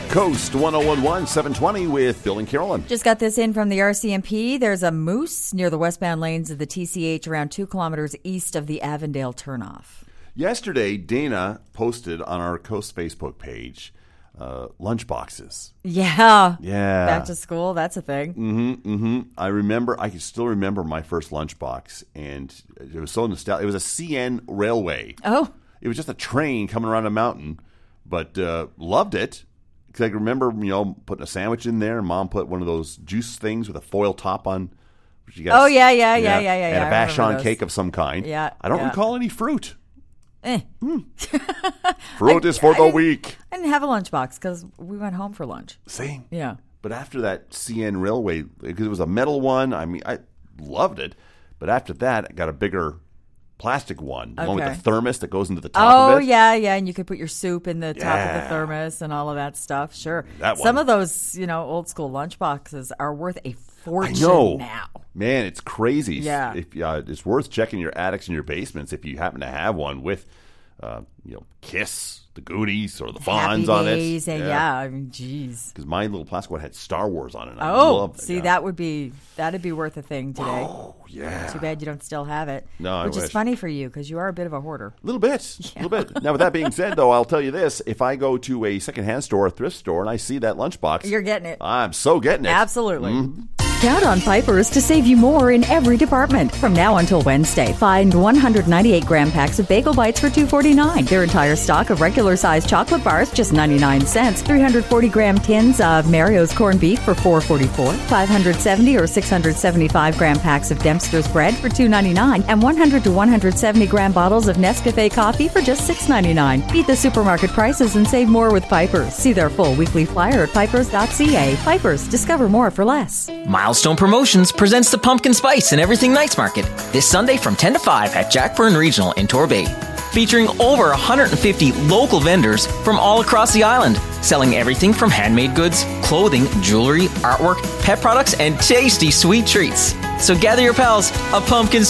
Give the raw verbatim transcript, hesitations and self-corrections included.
Coast one oh one one, seven twenty with Bill and Carolyn. Just got this in from the R C M P. There's a moose near the westbound lanes of the T C H around two kilometers east of the Avondale turnoff. Yesterday, Dana posted on our Coast Facebook page uh, lunch boxes. Yeah. Yeah. Back to school, that's a thing. Mm-hmm, mm-hmm. I remember, I can still remember my first lunch box, and it was so nostalgic. It was a C N Railway. Oh. It was just a train coming around a mountain, but uh, loved it. Because I remember, you know, putting a sandwich in there, and Mom put one of those juice things with a foil top on. You got, oh, yeah, yeah, yeah, yeah, yeah. And yeah, a Vachon cake of some kind. Yeah. I don't yeah. recall any fruit. Eh. Mm. Fruit I, is for I the weak. I didn't have a lunchbox because we went home for lunch. Same. Yeah. But after that C N Railway, because it was a metal one, I mean, I loved it. But after that, I got a bigger plastic one, the okay. one with the thermos that goes into the top oh, of it. Oh, yeah, yeah, and you could put your soup in the yeah. top of the thermos and all of that stuff, sure. That one. Some of those, you know, old school lunch boxes are worth a fortune I know. now. Man, it's crazy. Yeah. If, uh, it's worth checking your attics and your basements if you happen to have one with, uh, you know, Kiss, the Goonies, or the Fonz Happy on it. Days, and yeah. yeah, I mean, geez. Because my little plastic one had Star Wars on it. I oh, loved it, see, yeah. that would be that'd be worth a thing today. Oh, yeah. Too bad you don't still have it. No, I Which wish. is funny for you because you are a bit of a hoarder. A little bit. A yeah. little bit. Now, with that being said, though, I'll tell you this. If I go to a secondhand store, a thrift store, and I see that lunchbox, you're getting it. I'm so getting it. Absolutely. Mm-hmm. Count on Piper's to save you more in every department. From now until Wednesday, find one hundred ninety-eight gram packs of Bagel Bites for two forty-nine. Their entire stock of regular-sized chocolate bars, just ninety-nine cents. three hundred forty gram tins of Mario's corned beef for four forty-four. five hundred seventy or six hundred seventy-five gram packs of Dempster's bread for two ninety-nine. And one hundred to one hundred seventy gram bottles of Nescafe coffee for just six ninety-nine. Beat the supermarket prices and save more with Piper's. See their full weekly flyer at pipers dot c a. Piper's, discover more for less. Milestone Promotions presents the Pumpkin Spice and Everything Nights Market this Sunday from ten to five at Jack Byrne Regional in Torbay. Featuring over one hundred fifty local vendors from all across the island, selling everything from handmade goods, clothing, jewelry, artwork, pet products, and tasty sweet treats. So gather your pals, a pumpkin